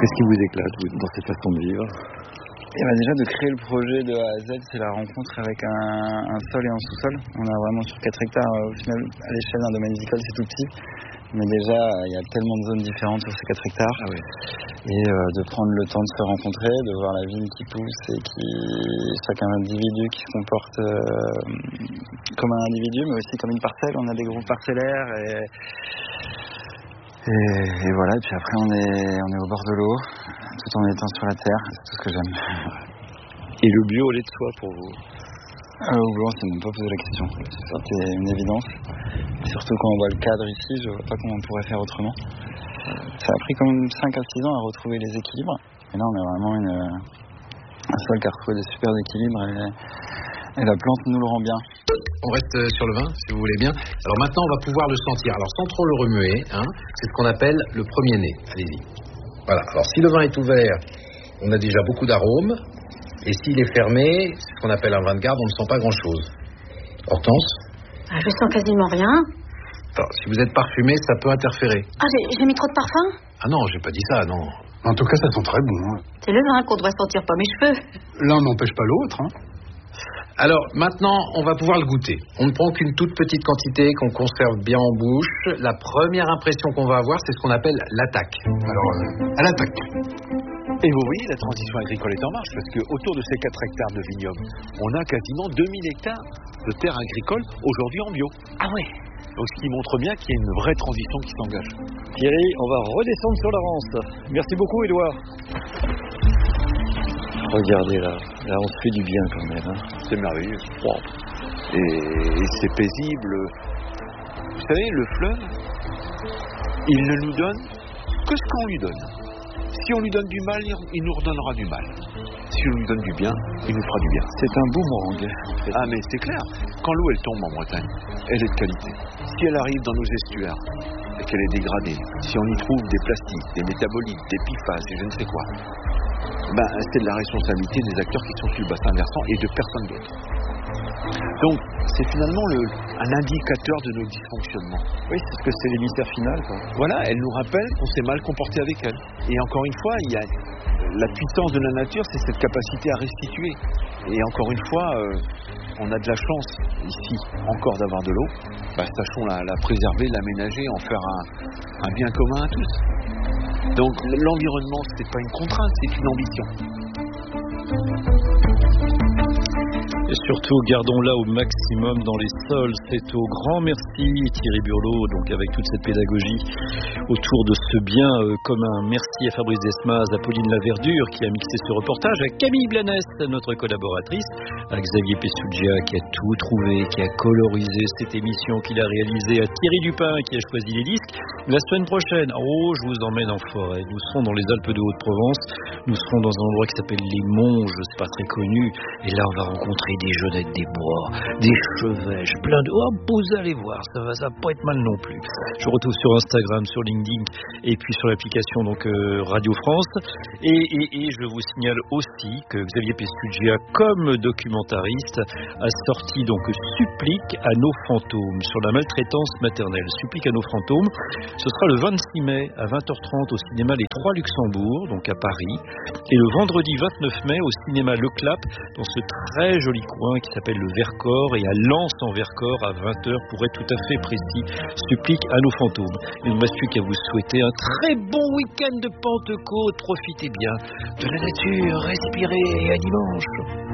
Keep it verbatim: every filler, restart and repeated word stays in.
Qu'est-ce qui vous éclate vous, dans cette façon de vivre? Et bah déjà de créer le projet de A à Z, c'est la rencontre avec un, un sol et un sous-sol. On est vraiment sur quatre hectares, au final à l'échelle d'un domaine viticole c'est tout petit. Mais déjà il y a tellement de zones différentes sur ces quatre hectares. Ah oui. Et euh, de prendre le temps de se rencontrer, de voir la vigne qui pousse et qui chaque individu qui se comporte euh, comme un individu mais aussi comme une parcelle. On a des groupes parcellaires et, et, et voilà, et puis après on est, on est au bord de l'eau tout en étant sur la terre, c'est tout ce que j'aime. Et le bio au lait de soie pour vous? Euh, au blanc, c'est même pas posé la question. C'était une évidence. Surtout quand on voit le cadre ici, je vois pas comment on pourrait faire autrement. Ça a pris quand même cinq à six ans à retrouver les équilibres. Et là, on a vraiment une, un sol qui a retrouvé des super équilibres et, et la plante nous le rend bien. On reste sur le vin, si vous voulez bien. Alors maintenant, on va pouvoir le sentir. Alors sans trop le remuer, hein, c'est ce qu'on appelle le premier nez. Allez-y. Voilà. Alors si le vin est ouvert, on a déjà beaucoup d'arômes. Et s'il est fermé, c'est ce qu'on appelle un vin de garde, on ne sent pas grand-chose. Hortense? Ah, je sens quasiment rien. Alors, si vous êtes parfumé, ça peut interférer. Ah, j'ai, j'ai mis trop de parfum? Ah non, j'ai pas dit ça, non. En tout cas, ça sent très bon. Hein. C'est le vin qu'on doit sentir, pas mes cheveux. L'un n'empêche pas l'autre. Hein. Alors, maintenant, on va pouvoir le goûter. On ne prend qu'une toute petite quantité qu'on conserve bien en bouche. La première impression qu'on va avoir, c'est ce qu'on appelle l'attaque. Alors, euh, à l'attaque. Et vous voyez, la transition agricole est en marche, parce qu'autour de ces quatre hectares de vignobles, on a quasiment deux mille hectares de terres agricoles aujourd'hui en bio. Ah ouais. Donc ce qui montre bien qu'il y a une vraie transition qui s'engage. Thierry, on va redescendre sur la Rance. Merci beaucoup, Édouard. Regardez là, là on se fait du bien quand même. Hein. C'est merveilleux. Wow. Et, et c'est paisible. Vous savez, le fleuve, il ne nous donne que ce qu'on lui donne. Si on lui donne du mal, il nous redonnera du mal. Si on lui donne du bien, il nous fera du bien. C'est un boomerang. En fait. Ah mais c'est clair, quand l'eau elle tombe en Bretagne, elle est de qualité. Si elle arrive dans nos estuaires et qu'elle est dégradée, si on y trouve des plastiques, des métabolites, des P F A S et je ne sais quoi, ben, c'est de la responsabilité des acteurs qui sont sur le bassin versant et de personne d'autre. Donc, c'est finalement le, un indicateur de nos dysfonctionnements. Oui, c'est ce que c'est l'émissaire final, quoi. Voilà, elle nous rappelle qu'on s'est mal comporté avec elle. Et encore une fois, il y a la puissance de la nature, c'est cette capacité à restituer. Et encore une fois, euh, on a de la chance ici encore d'avoir de l'eau. Bah, sachons la, la préserver, l'aménager, en faire un, un bien commun à tous. Donc, l'environnement, c'est pas une contrainte, c'est une ambition. Et surtout, gardons-la au maximum dans les sols. C'est au grand merci Thierry Burlot, donc avec toute cette pédagogie autour de ce bien euh, commun. Merci à Fabrice Desmas, à Pauline Laverdure qui a mixé ce reportage, à Camille Blanès, notre collaboratrice, à Xavier Pessugia qui a tout trouvé, qui a colorisé cette émission, qu'il a réalisée, à Thierry Dupin qui a choisi les disques. La semaine prochaine, oh, je vous emmène en forêt. Nous serons dans les Alpes de Haute-Provence. Nous serons dans un endroit qui s'appelle les Monges, c'est pas très connu. Et là, on va rencontrer des jeunettes, des bois, des chevêches, plein de... Oh, vous allez voir, ça va, ça va pas être mal non plus. Je vous retrouve sur Instagram, sur LinkedIn et puis sur l'application donc euh, Radio France. Et, et, et je vous signale aussi que Xavier Pessugia, comme documentariste, a sorti donc Supplique à nos fantômes sur la maltraitance maternelle. Supplique à nos fantômes. Ce sera le vingt-six mai à vingt heures trente au cinéma Les Trois Luxembourg, donc à Paris. Et le vendredi vingt-neuf mai au cinéma Le Clap, dans ce très joli coin qui s'appelle le Vercors, et à Lens en Vercors à vingt heures pour être tout à fait précis. Supplique à nos fantômes. Il ne me reste plus qu'à vous souhaiter un très bon week-end de Pentecôte. Profitez bien de la nature, respirez et à dimanche.